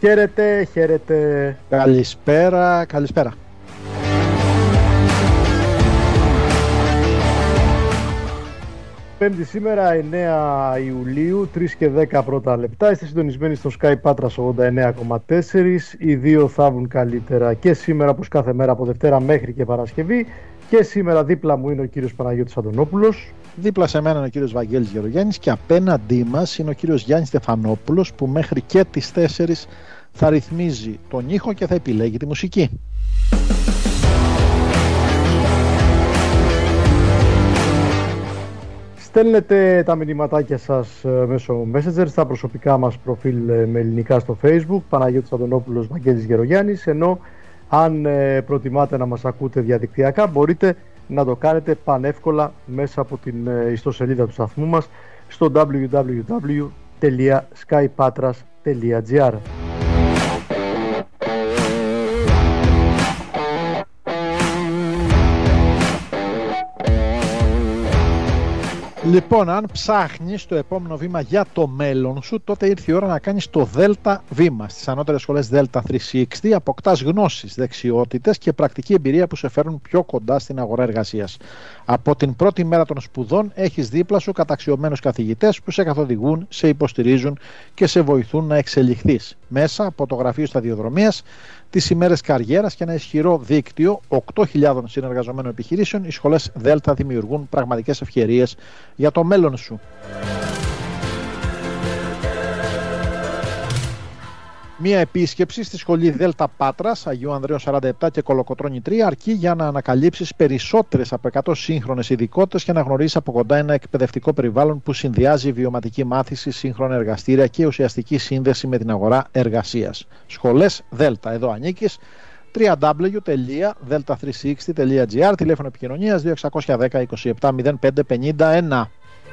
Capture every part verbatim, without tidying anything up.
Χαίρετε, χαίρετε. Καλησπέρα, καλησπέρα. Πέμπτη σήμερα, εννέα Ιουλίου, τρεις και δέκα πρώτα λεπτά. Είστε συντονισμένοι στο Sky Patras ογδόντα εννέα κόμμα τέσσερα. Οι δύο θα βγουν καλύτερα και σήμερα, όπως κάθε μέρα από Δευτέρα μέχρι και Παρασκευή. Και σήμερα δίπλα μου είναι ο κύριος Παναγιώτης Αντωνόπουλος. Δίπλα σε μένα είναι ο κύριος Βαγγέλης Γερογιάννης και απέναντί μας είναι ο κύριος Γιάννης Στεφανόπουλος, που μέχρι και τις τέσσερις θα ρυθμίζει τον ήχο και θα επιλέγει τη μουσική. Στέλνετε τα μηνυματάκια σας μέσω Messenger στα προσωπικά μας προφίλ με ελληνικά στο Facebook, Παναγιώτης Αντωνόπουλος, Βαγγέλης Γερογιάννης, ενώ αν προτιμάτε να μας ακούτε διαδικτυακά μπορείτε να το κάνετε πανεύκολα μέσα από την ιστοσελίδα του σταθμού μας στο double-u double-u double-u τελεία sky patras τελεία gr. Λοιπόν, αν ψάχνεις το επόμενο βήμα για το μέλλον σου, τότε ήρθε η ώρα να κάνεις το Δέλτα βήμα. Στις ανώτερες σχολές Δέλτα τριακόσια εξήντα αποκτάς γνώσεις, δεξιότητες και πρακτική εμπειρία που σε φέρνουν πιο κοντά στην αγορά εργασίας. Από την πρώτη μέρα των σπουδών έχεις δίπλα σου καταξιωμένους καθηγητές που σε καθοδηγούν, σε υποστηρίζουν και σε βοηθούν να εξελιχθείς. Μέσα από το γραφείο σταδιοδρομίας, τις ημέρες καριέρας και ένα ισχυρό δίκτυο οκτώ χιλιάδων συνεργαζομένων επιχειρήσεων, οι σχολές Δέλτα δημιουργούν πραγματικές ευκαιρίες για το μέλλον σου. Μία επίσκεψη στη σχολή Δέλτα Πάτρας, Αγίου Ανδρέου σαράντα επτά και Κολοκοτρώνη τρία, αρκεί για να ανακαλύψεις περισσότερες από εκατό σύγχρονες ειδικότητες και να γνωρίσεις από κοντά ένα εκπαιδευτικό περιβάλλον που συνδυάζει βιωματική μάθηση, σύγχρονα εργαστήρια και ουσιαστική σύνδεση με την αγορά εργασίας. Σχολές Δέλτα, εδώ ανήκεις. double-u double-u double-u τελεία delta τριακόσια εξήντα τελεία gr, τηλέφωνο επικοινωνίας δύο έξι ένα μηδέν είκοσι επτά μηδέν πέντε πενήντα ένα.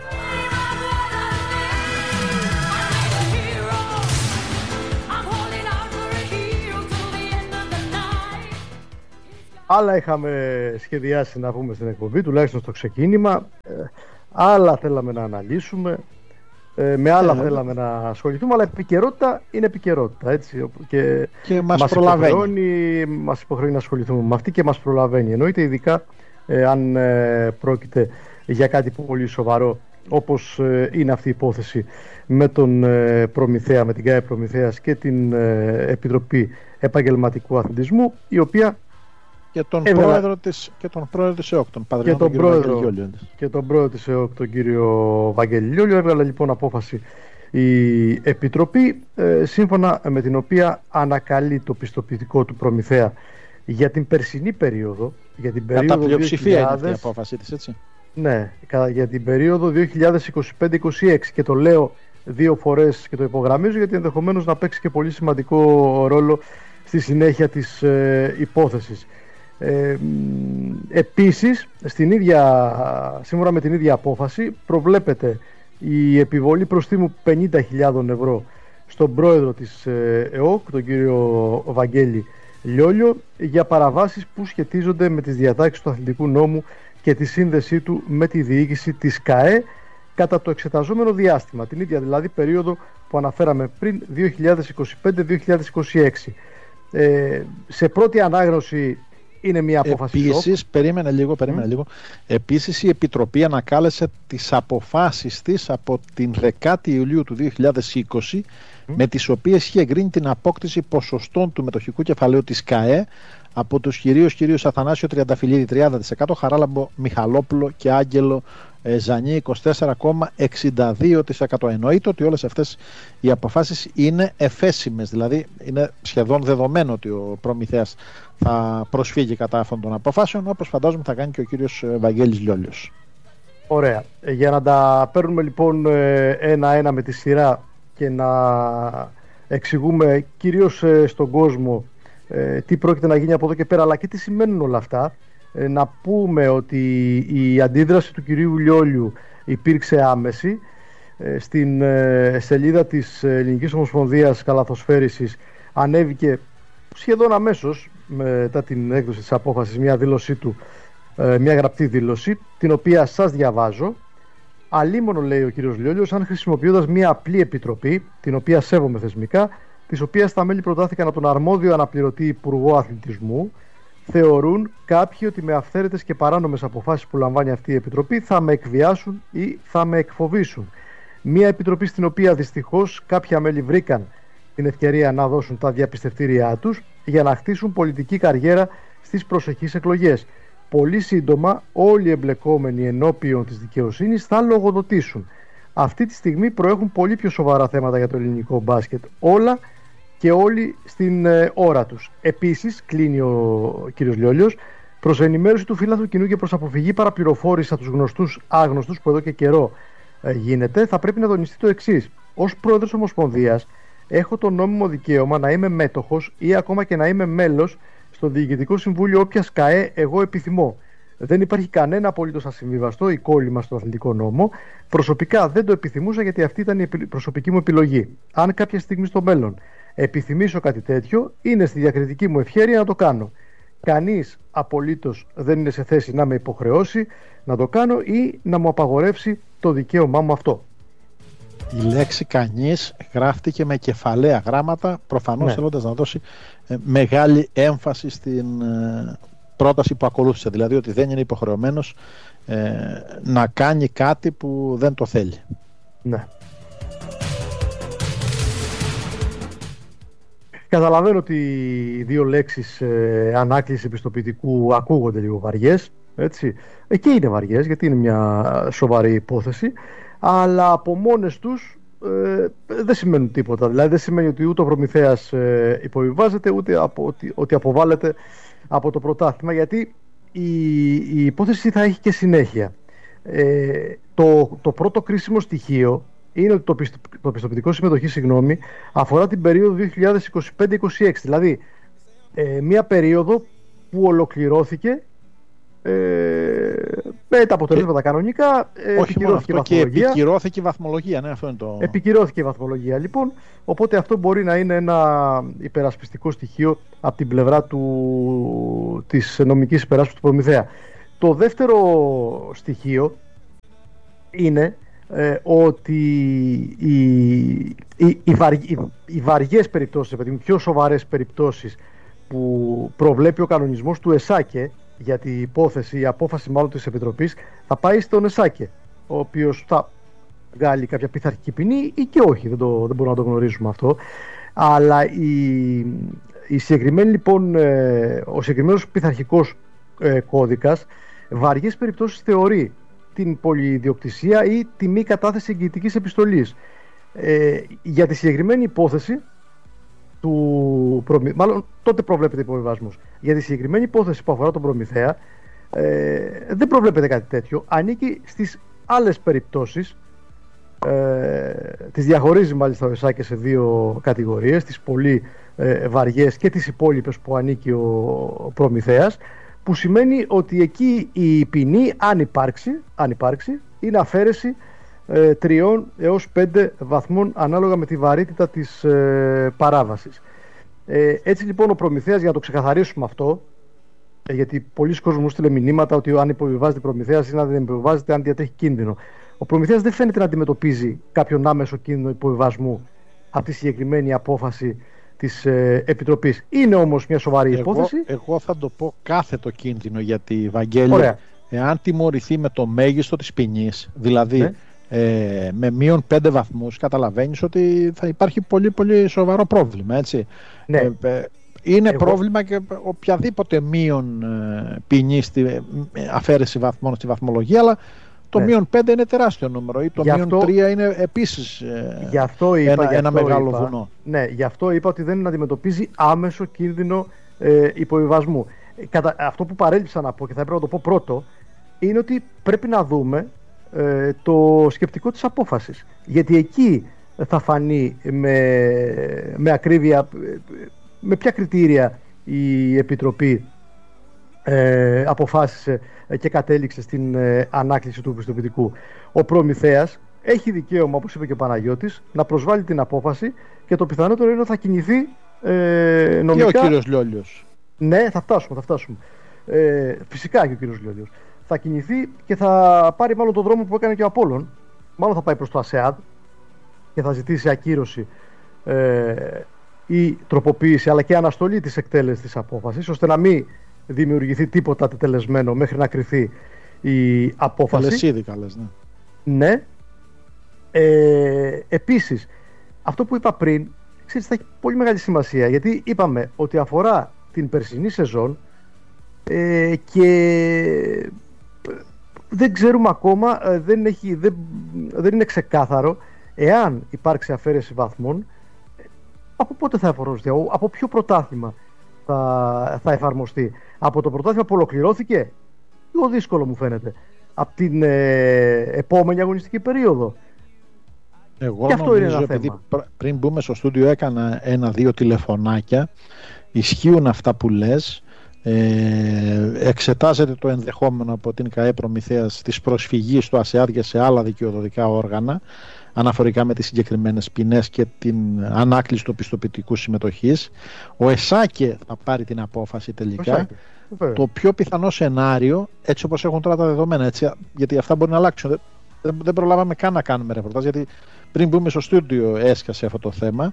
Άλλα είχαμε σχεδιάσει να πούμε στην εκπομπή, τουλάχιστον στο ξεκίνημα. Ε, άλλα θέλαμε να αναλύσουμε, ε, με άλλα ε, θέλαμε να ασχοληθούμε, αλλά επικαιρότητα είναι επικαιρότητα. Έτσι, και και μας, μας προλαβαίνει. Μας υποχρεώνει να ασχοληθούμε με αυτή και μας προλαβαίνει. Εννοείται, ειδικά ε, αν ε, πρόκειται για κάτι πολύ σοβαρό, όπως ε, είναι αυτή η υπόθεση με τον ε, Προμηθέα, με την ΚΑΕ Προμηθέας και την ε, Επιτροπή Επαγγελματικού Αθλητισμού, η οποία και τον, ε, πρόεδρο της, και τον πρόεδρο της ΕΟΚ, τον Παδρινό, τον κύριο Βαγγέλη Λιόλιο. Και τον πρόεδρο της ΕΟΚ, τον κύριο Βαγγέλη Λιόλιο. Έβγαλε λοιπόν απόφαση η Επιτροπή, ε, σύμφωνα με την οποία ανακαλεί το πιστοποιητικό του Προμηθέα για την περσινή περίοδο. Για την περίοδο κατά πλειοψηφία είναι αυτή η απόφαση της, έτσι. Ναι, για την περίοδο δύο χιλιάδες είκοσι πέντε είκοσι έξι, και το λέω δύο φορές και το υπογραμμίζω γιατί ενδεχομένως να παίξει και πολύ σημαντικό ρόλο στη συνέχεια της ε, υπόθεσης. Ε, επίσης, στην ίδια, σύμφωνα με την ίδια απόφαση, προβλέπεται η επιβολή προστίμου πενήντα χιλιάδες ευρώ στον πρόεδρο της ε, ΕΟΚ, τον κύριο Βαγγέλη Λιόλιο, για παραβάσεις που σχετίζονται με τις διατάξεις του αθλητικού νόμου και τη σύνδεσή του με τη διοίκηση της ΚΑΕ κατά το εξεταζόμενο διάστημα, την ίδια δηλαδή περίοδο που αναφέραμε πριν, δύο χιλιάδες είκοσι πέντε δύο χιλιάδες είκοσι έξι. Ε, σε πρώτη ανάγνωση είναι μια απόφαση. Επίσης, περίμενε λίγο, περίμενε mm. λίγο. Επίσης, η Επιτροπή ανακάλεσε τις αποφάσεις της από την δεκάτη Ιουλίου του δύο χιλιάδες είκοσι, mm. με τις οποίες είχε εγκρίνει την απόκτηση ποσοστών του μετοχικού κεφαλαίου της ΚΑΕ από τους κυρίους κυρίους Αθανάσιο Τριανταφυλλίδη τριάντα τοις εκατό, Χαράλαμπο Μιχαλόπουλο και Άγγελο ε, Ζανί είκοσι τέσσερα κόμμα εξήντα δύο τοις εκατό. Εννοείται ότι όλες αυτές οι αποφάσεις είναι εφέσιμες, δηλαδή είναι σχεδόν δεδομένο ότι ο Προμηθέας θα προσφύγει κατά αυτών των αποφάσεων, όπως φαντάζομαι θα κάνει και ο κύριος Βαγγέλης Λιόλιος. Ωραία. Για να τα παίρνουμε λοιπόν ένα-ένα με τη σειρά και να εξηγούμε κυρίως στον κόσμο ε, τι πρόκειται να γίνει από εδώ και πέρα, αλλά και τι σημαίνουν όλα αυτά, ε, να πούμε ότι η αντίδραση του κυρίου Λιόλιου υπήρξε άμεση. Ε, στην ε, σελίδα της Ελληνικής Ομοσπονδίας Καλαθοσφαίρισης ανέβηκε σχεδόν αμέσως μετά την έκδοση της απόφασης μια δήλωσή του, ε, μια γραπτή δήλωση, την οποία σας διαβάζω. Αλίμονο, λέει ο κύριος Λιόλιος, αν χρησιμοποιώντας μια απλή επιτροπή, την οποία σέβομαι θεσμικά, τις οποίες τα μέλη προτάθηκαν από τον αρμόδιο αναπληρωτή Υπουργό Αθλητισμού, θεωρούν κάποιοι ότι με αυθαίρετες και παράνομες αποφάσεις που λαμβάνει αυτή η Επιτροπή θα με εκβιάσουν ή θα με εκφοβήσουν. Μια Επιτροπή στην οποία δυστυχώς κάποια μέλη βρήκαν την ευκαιρία να δώσουν τα διαπιστευτήριά τους για να χτίσουν πολιτική καριέρα στις προσεχείς εκλογές. Πολύ σύντομα όλοι οι εμπλεκόμενοι ενώπιον της δικαιοσύνης θα λογοδοτήσουν. Αυτή τη στιγμή προέχουν πολύ πιο σοβαρά θέματα για το ελληνικό μπάσκετ. Όλα και όλοι στην ε, ώρα τους. Επίσης, κλείνει ο κύριος Λιόλιος, προς ενημέρωση του φύλαθλου κοινού και προς αποφυγή παραπληροφόρηση από τους γνωστούς άγνωστους που εδώ και καιρό ε, γίνεται, θα πρέπει να τονιστεί το εξής. Ως πρόεδρος Ομοσπονδίας, έχω το νόμιμο δικαίωμα να είμαι μέτοχος ή ακόμα και να είμαι μέλος στο Διοικητικό Συμβούλιο όποιας ΚΑΕ εγώ επιθυμώ. Δεν υπάρχει κανένα απολύτως ασυμβιβαστό ή κόλλημα στον αθλητικό νόμο. Προσωπικά δεν το επιθυμούσα γιατί αυτή ήταν η προσωπική μου επιλογή. Αν κάποια στιγμή στο μέλλον επιθυμήσω κάτι τέτοιο, είναι στη διακριτική μου ευχέρεια να το κάνω. Κανείς απολύτως δεν είναι σε θέση να με υποχρεώσει να το κάνω ή να μου απαγορεύσει το δικαίωμά μου αυτό. Η λέξη κανείς γράφτηκε με κεφαλαία γράμματα, προφανώς ναι. θέλοντας να δώσει ε, μεγάλη έμφαση στην ε, πρόταση που ακολούθησε, δηλαδή ότι δεν είναι υποχρεωμένος ε, να κάνει κάτι που δεν το θέλει. Ναι. Καταλαβαίνω ότι οι δύο λέξεις ε, ανάκληση πιστοποιητικού ακούγονται λίγο βαριές, έτσι. Ε, και είναι βαριές γιατί είναι μια σοβαρή υπόθεση, αλλά από μόνες τους ε, δεν σημαίνουν τίποτα. Δηλαδή δεν σημαίνει ότι ούτε ο προμηθέας ε, υποβιβάζεται, ούτε από, ότι, ότι αποβάλλεται από το πρωτάθλημα, γιατί η, η υπόθεση θα έχει και συνέχεια. Ε, το, το πρώτο κρίσιμο στοιχείο είναι ότι το, πιστο, το πιστοποιητικό συμμετοχή συγγνώμη, αφορά την περίοδο δύο χιλιάδες είκοσι πέντε είκοσι έξι, δηλαδή ε, μια περίοδο που ολοκληρώθηκε ε, με τα αποτελέσματα κανονικά, ε, όχι μόνο αυτό, και επικυρώθηκε η βαθμολογία. Ναι, αυτό είναι το... Επικυρώθηκε η βαθμολογία λοιπόν, οπότε αυτό μπορεί να είναι ένα υπερασπιστικό στοιχείο από την πλευρά του, της νομικής υπεράσπισης του προμηθέα. Το δεύτερο στοιχείο είναι ε, ότι οι, οι, οι, βαρι, οι, οι βαριές περιπτώσεις, οι πιο σοβαρές περιπτώσεις που προβλέπει ο κανονισμός του ΕΣΑΚΕ για την υπόθεση, η απόφαση μάλλον της Επιτροπής, θα πάει στον ΕΣΑΚΕ, ο οποίος θα βγάλει κάποια πειθαρχική ποινή ή και όχι, δεν, το, δεν μπορούμε να το γνωρίζουμε αυτό. Αλλά η, η συγκεκριμένη, λοιπόν, ε, ο συγκεκριμένος πειθαρχικός ε, κώδικας βαριές περιπτώσεις θεωρεί την πολυιδιοκτησία ή τη μη κατάθεση εγγυητικής επιστολής. Ε, για τη συγκεκριμένη υπόθεση του προμη... μάλλον τότε προβλέπεται υποβιβασμός. Για τη συγκεκριμένη υπόθεση που αφορά τον προμηθέα ε, δεν προβλέπεται κάτι τέτοιο. Ανήκει στις άλλες περιπτώσεις, ε, τις διαχωρίζει μάλιστα ο ΕΣΑΚΕ σε δύο κατηγορίες, τις πολύ ε, βαριές και τις υπόλοιπες που ανήκει ο, ο προμηθέας, που σημαίνει ότι εκεί η ποινή, αν υπάρξει, αν υπάρξει είναι αφαίρεση ε, τριών έως πέντε βαθμών ανάλογα με τη βαρύτητα της ε, παράβασης. Ε, έτσι λοιπόν ο προμηθέας, για να το ξεκαθαρίσουμε αυτό, ε, γιατί πολλοί κόσμοι μου στείλε μηνύματα ότι αν υποβιβάζεται προμηθέας ή αν δεν υποβιβάζεται, αν διατρέχει κίνδυνο. Ο προμηθέας δεν φαίνεται να αντιμετωπίζει κάποιον άμεσο κίνδυνο υποβιβασμού από τη συγκεκριμένη απόφαση της ε, Επιτροπής. Είναι όμως μια σοβαρή εγώ, υπόθεση. Εγώ θα το πω κάθετο κίνδυνο, γιατί, Βαγγέλη, Ωραία. εάν τιμωρηθεί με το μέγιστο της ποινής, δηλαδή ναι. ε, με μείον πέντε βαθμούς, καταλαβαίνεις ότι θα υπάρχει πολύ πολύ σοβαρό πρόβλημα, έτσι. Ναι. Ε, ε, είναι εγώ... πρόβλημα και οποιαδήποτε μείον ε, ποινή στη ε, αφαίρεση βαθμών στη βαθμολογία, αλλά το ναι. μείον πέντε είναι τεράστιο νούμερο, ή το μείον αυτό... τρία είναι επίσης ε, γι αυτό είπα, ένα, γι ένα αυτό μεγάλο είπα, βουνό. Ναι, γι' αυτό είπα ότι δεν αντιμετωπίζει άμεσο κίνδυνο ε, υποβιβασμού. Κατα... Αυτό που παρέλειψα να πω και θα έπρεπε να το πω πρώτο, είναι ότι πρέπει να δούμε ε, το σκεπτικό της απόφασης. Γιατί εκεί θα φανεί με, με ακρίβεια με ποια κριτήρια η Επιτροπή ε, αποφάσισε και κατέληξε στην ε, ανάκληση του πιστοποιητικού. Ο προμηθέας έχει δικαίωμα, όπως είπε και ο Παναγιώτης, να προσβάλλει την απόφαση και το πιθανότερο είναι ότι θα κινηθεί ε, νομικά. Και ο κύριος Λιόλιος. Ναι, θα φτάσουμε, θα φτάσουμε. Ε, φυσικά και ο κύριος Λιόλιος. Θα κινηθεί και θα πάρει μάλλον τον δρόμο που έκανε και ο Απόλλων. Μάλλον θα πάει προς το ΑΣΕΑΔ και θα ζητήσει ακύρωση ε, ή τροποποίηση αλλά και αναστολή της εκτέλεσης της απόφασης, ώστε να μην δημιουργηθεί τίποτα τετελεσμένο μέχρι να κριθεί η απόφαση. Τελεσίδικα λες, ναι. Ναι. Ε, επίσης, αυτό που είπα πριν, ξέρεις, θα έχει πολύ μεγάλη σημασία, γιατί είπαμε ότι αφορά την περσινή σεζόν ε, και δεν ξέρουμε ακόμα, ε, δεν, έχει, δεν, δεν είναι ξεκάθαρο εάν υπάρξει αφαίρεση βαθμών, από πότε θα εφαρμοστεί, από ποιο πρωτάθλημα θα, θα εφαρμοστεί. Από το πρωτάθλημα που ολοκληρώθηκε, λίγο δύσκολο μου φαίνεται, από την ε, επόμενη αγωνιστική περίοδο. Εγώ και αυτό νομίζω, επειδή πριν μπούμε στο στούντιο έκανα ένα-δύο τηλεφωνάκια, ισχύουν αυτά που λες, ε, εξετάζεται το ενδεχόμενο από την ΚΑΕ Προμηθέας της προσφυγής του ΑΣΕΑΔ σε άλλα δικαιοδοτικά όργανα αναφορικά με τις συγκεκριμένες ποινές και την ανάκληση του πιστοποιητικού συμμετοχής. Ο ΕΣΑΚΕ θα πάρει την απόφαση τελικά. Το πιο πιθανό σενάριο, έτσι όπως έχουν τώρα τα δεδομένα, έτσι, γιατί αυτά μπορεί να αλλάξουν, δεν, δεν προλάβαμε καν να κάνουμε ρεπορτάζ, γιατί πριν μπούμε στο στούντιο έσκασε αυτό το θέμα.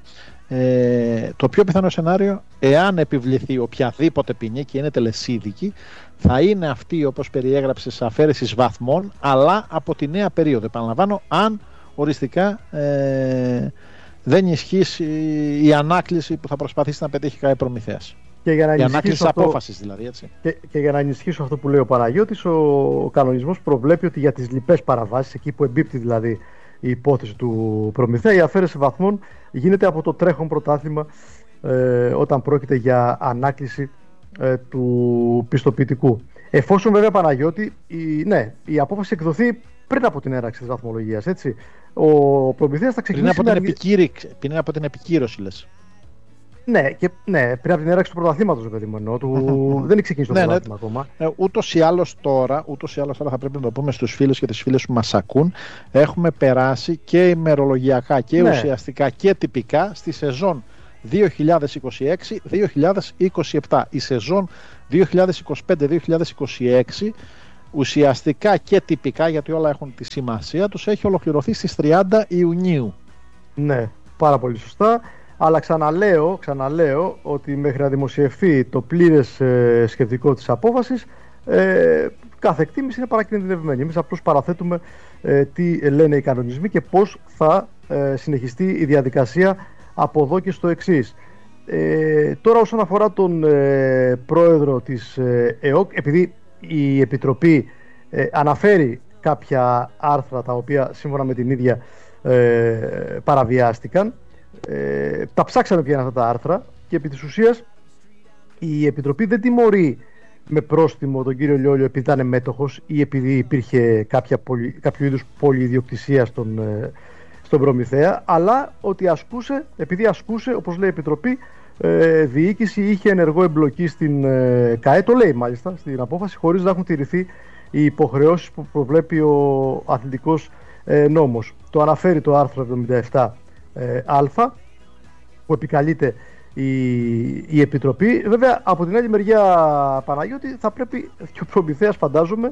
Ε, το πιο πιθανό σενάριο, εάν επιβληθεί οποιαδήποτε ποινή και είναι τελεσίδικη, θα είναι αυτή όπως περιέγραψες αφαίρεσης βαθμών, αλλά από τη νέα περίοδο. Επαναλαμβάνω, αν οριστικά ε, δεν ισχύσει η ανάκληση που θα προσπαθήσει να πετύχει ΚΑΕ Προμηθέας. Και για να η ανάκληση αυτό, απόφασης δηλαδή, έτσι. Και, και για να ενισχύσω αυτό που λέει ο Παναγιώτης, ο, ο κανονισμός προβλέπει ότι για τις λοιπές παραβάσεις, εκεί που εμπίπτει δηλαδή η υπόθεση του Προμηθέα, η αφαίρεση βαθμών γίνεται από το τρέχον πρωτάθλημα ε, όταν πρόκειται για ανάκληση ε, του πιστοποιητικού. Εφόσον βέβαια, Παναγιώτη, η, ναι, η απόφαση εκδοθεί πριν από την έναρξη της βαθμολογίας, έτσι. Ο Προμηθέας θα ξεκινήσει πριν από, την επικήρυξη, πριν από την επικύρωση, λες. Ναι, και, ναι, πριν από την έναρξη του πρωταθλήματος, παιδί μου, εννοώ, του... δεν έχει ξεκινήσει το ναι, πρωτάθλημα ναι, ακόμα. Ε, ούτως ή άλλως τώρα, ούτως ή άλλως τώρα θα πρέπει να το πούμε στους φίλους και τις φίλες που μας ακούν, έχουμε περάσει και ημερολογιακά και ναι. ουσιαστικά και τυπικά στη σεζόν δύο χιλιάδες είκοσι έξι δύο χιλιάδες είκοσι επτά. Η σεζόν δύο χιλιάδες είκοσι πέντε δύο χιλιάδες είκοσι έξι ουσιαστικά και τυπικά, γιατί όλα έχουν τη σημασία τους, έχει ολοκληρωθεί στις τριάντα Ιουνίου. Ναι, πάρα πολύ σωστά. Αλλά ξαναλέω, ξαναλέω ότι μέχρι να δημοσιευθεί το πλήρες ε, σκεπτικό της απόφασης, ε, κάθε εκτίμηση είναι παρακινδυνευμένη. Εμείς απλώς παραθέτουμε ε, τι λένε οι κανονισμοί και πώς θα ε, συνεχιστεί η διαδικασία από εδώ και στο εξής. Ε, τώρα όσον αφορά τον ε, πρόεδρο της ε, ΕΟΚ, επειδή η Επιτροπή ε, αναφέρει κάποια άρθρα τα οποία σύμφωνα με την ίδια ε, παραβιάστηκαν, Ε, τα ψάξαμε ποια είναι αυτά τα άρθρα και επί της ουσίας η Επιτροπή δεν τιμωρεί με πρόστιμο τον κύριο Λιόλιο επειδή ήταν μέτοχος ή επειδή υπήρχε κάποια πολυ, κάποιο είδους πολυιδιοκτησία στον, ε, στον Προμηθέα, αλλά ότι ασκούσε, επειδή ασκούσε, όπως λέει η Επιτροπή, ε, διοίκηση, είχε ενεργό εμπλοκή στην ε, ΚΑΕ, το λέει μάλιστα στην απόφαση, χωρίς να έχουν τηρηθεί οι υποχρεώσεις που προβλέπει ο αθλητικός ε, νόμος. Το αναφέρει το άρθρο εβδομήντα επτά Α, που επικαλείται η, η Επιτροπή. Βέβαια, από την άλλη μεριά, Παναγιώτη, θα πρέπει και ο Προμηθέας, φαντάζομαι,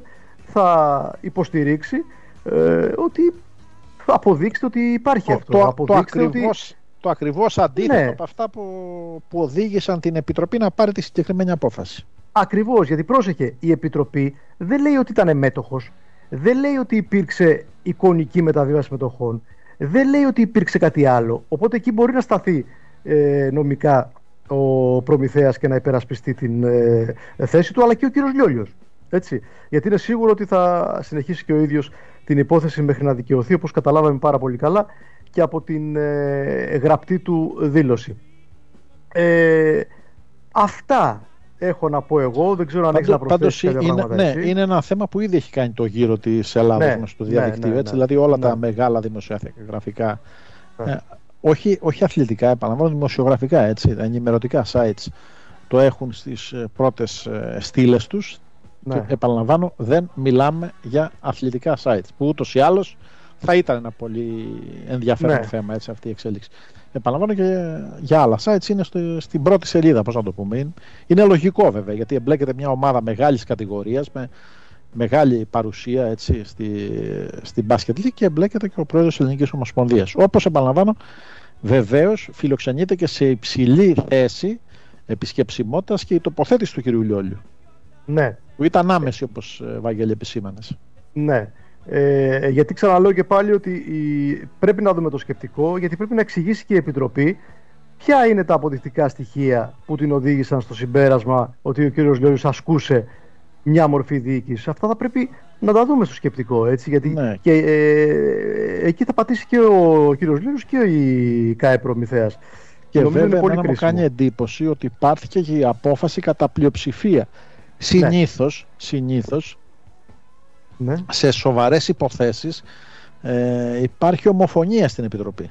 θα υποστηρίξει ε, ότι αποδείξτε ότι υπάρχει το, αυτό. Το, αποδείξτε το, ακριβώς, ότι... το ακριβώς αντίθετο ναι. από αυτά που, που οδήγησαν την Επιτροπή να πάρει τη συγκεκριμένη απόφαση. Ακριβώς, γιατί πρόσεχε, η Επιτροπή δεν λέει ότι ήταν μέτοχος, δεν λέει ότι υπήρξε εικονική μεταβίβαση μετοχών, δεν λέει ότι υπήρξε κάτι άλλο. Οπότε εκεί μπορεί να σταθεί ε, νομικά ο Προμηθέας και να υπερασπιστεί την ε, θέση του, αλλά και ο κύριος Λιόλιος. Έτσι. Γιατί είναι σίγουρο ότι θα συνεχίσει και ο ίδιος την υπόθεση μέχρι να δικαιωθεί, όπως καταλάβαμε πάρα πολύ καλά και από την ε, γραπτή του δήλωση. Ε, αυτά έχω να πω εγώ. Δεν ξέρω αν έχεις να προσθέσεις κάποια είναι, πράγματα. Ναι, είναι ένα θέμα που ήδη έχει κάνει το γύρο της Ελλάδας ναι, στο διαδικτύο. Ναι, ναι, έτσι, ναι, δηλαδή όλα ναι. τα μεγάλα δημοσιογραφικά, ναι. ε, όχι, όχι αθλητικά, επαναλαμβάνω, δημοσιογραφικά, έτσι, ενημερωτικά sites το έχουν στις πρώτες ε, στήλες τους. Ναι. Και επαναλαμβάνω, δεν μιλάμε για αθλητικά sites, που ούτως ή άλλως θα ήταν ένα πολύ ενδιαφέρον ναι. θέμα, έτσι, αυτή η εξέλιξη. Επαναλαμβάνω και για άλλα sites είναι στο, στην πρώτη σελίδα, πώς να το πούμε. Είναι, είναι λογικό βέβαια, γιατί εμπλέκεται μια ομάδα μεγάλης κατηγορίας με μεγάλη παρουσία, έτσι, στη, στην Basket League και εμπλέκεται και ο πρόεδρος της Ελληνικής Ομοσπονδίας. Όπως επαναλαμβάνω, Βεβαίως φιλοξενείται και σε υψηλή θέση επισκεψιμότητας και η τοποθέτηση του κυρίου Λιόλιου. Ναι. Που ήταν άμεση, όπως Βαγγέλη επισήμανες. Ναι. Ε, γιατί ξαναλέω και πάλι ότι η... πρέπει να δούμε το σκεπτικό, γιατί πρέπει να εξηγήσει και η Επιτροπή ποια είναι τα αποδεικτικά στοιχεία που την οδήγησαν στο συμπέρασμα ότι ο κύριος Λιόλιος ασκούσε μια μορφή διοίκηση. Αυτά θα πρέπει να τα δούμε στο σκεπτικό, έτσι, γιατί ναι. και, ε, εκεί θα πατήσει και ο κύριος Λιόλιος και η ΚΑΕ Προμηθέας. Και, και βέβαια εμένα μου κάνει εντύπωση ότι υπάρχει και η απόφαση κατά πλειοψηφία. Συνήθως, ναι. συνήθως ναι. σε σοβαρές υποθέσεις ε, υπάρχει ομοφωνία στην Επιτροπή.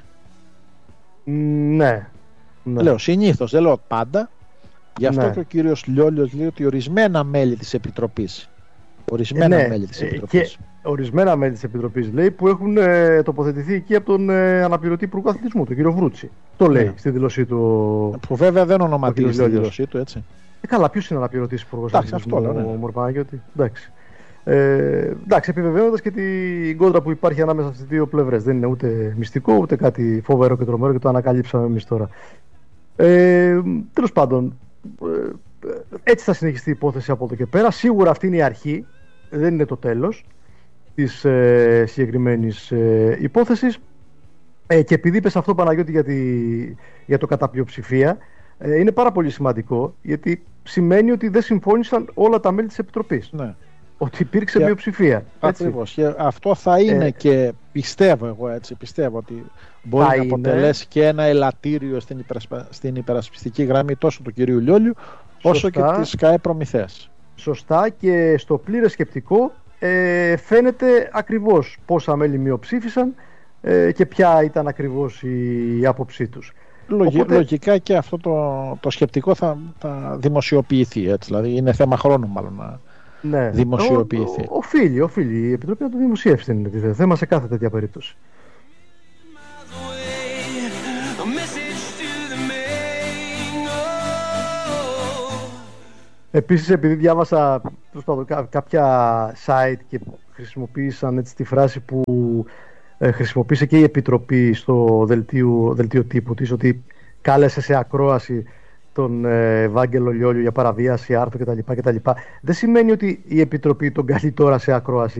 Ναι. ναι. Λέω συνήθως, δεν λέω πάντα. Γι' αυτό ναι. και ο κύριος Λιόλιος λέει ότι ορισμένα μέλη της Επιτροπής ορισμένα ναι. μέλη της Επιτροπής και ορισμένα μέλη της Επιτροπής λέει που έχουν ε, τοποθετηθεί εκεί από τον ε, αναπληρωτή υπουργό αθλητισμού, τον κύριο Βρούτσι. Το λέει ναι. στη δήλωσή του. Που βέβαια δεν ονοματίζει στη δήλωσή του, έτσι. Ε, καλά, ποιος είναι αναπληρωτής υπουργός αθλητισμού, αυτό, ναι. ο Μορπαναγιώτη. Εντάξει. Ε, εντάξει, επιβεβαιώνοντας και την κόντρα που υπάρχει ανάμεσα στις δύο πλευρές. Δεν είναι ούτε μυστικό ούτε κάτι φοβερό και τρομερό και το ανακαλύψαμε εμείς τώρα. Ε, τέλος πάντων, ε, έτσι θα συνεχιστεί η υπόθεση από εδώ και πέρα. Σίγουρα αυτή είναι η αρχή, δεν είναι το τέλος της ε, συγκεκριμένης ε, υπόθεσης. Ε, και επειδή είπες αυτό, Παναγιώτη, για, τη, για το κατά πλειοψηφία, ε, είναι πάρα πολύ σημαντικό, γιατί σημαίνει ότι δεν συμφώνησαν όλα τα μέλη της Επιτροπής. Ναι. Ότι υπήρξε και μειοψηφία. Ακριβώς. Και αυτό θα είναι ε, και πιστεύω εγώ έτσι, πιστεύω ότι μπορεί να αποτελέσει και ένα ελαττήριο στην, υπερασπα... στην υπερασπιστική γραμμή τόσο του κυρίου Λιόλιου όσο Σωστά. και της ΚΑΕ Προμηθέας. Σωστά, και στο πλήρες σκεπτικό ε, φαίνεται ακριβώς πόσα μέλη μειοψήφισαν ε, και ποια ήταν ακριβώς η, η άποψή τους. Λογι... Οπότε... Λογικά και αυτό το, το σκεπτικό θα, θα δημοσιοποιηθεί, έτσι, δηλαδή είναι θέμα χρόνου μάλλον να ναι. δημοσιοποιηθεί. Ο, ο, οφείλει, οφείλει η Επιτροπή να το δημοσιεύσει, δεν είναι θέμα σε κάθε τέτοια περίπτωση. Επίσης, επειδή διάβασα κάποια site και χρησιμοποίησαν έτσι τη φράση που ε, χρησιμοποίησε και η Επιτροπή στο δελτίο, δελτίο τύπου της, ότι κάλεσε σε ακρόαση τον ε, Βάγγελο Λιόλιο για παραβίαση άρθρου κτλ. κτλ. Δεν σημαίνει ότι η Επιτροπή τον καλεί τώρα σε ακρόαση.